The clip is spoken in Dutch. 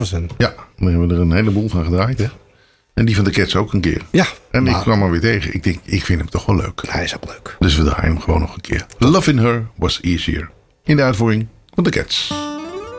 Ja, we hebben er een heleboel van gedraaid, hè. En die van de Cats ook een keer. Ja. En ik kwam er weer tegen. Ik denk, ik vind hem toch wel leuk. Hij is ook leuk. Dus we draaien hem gewoon nog een keer. Love in Her Was Easier. In de uitvoering van de Cats.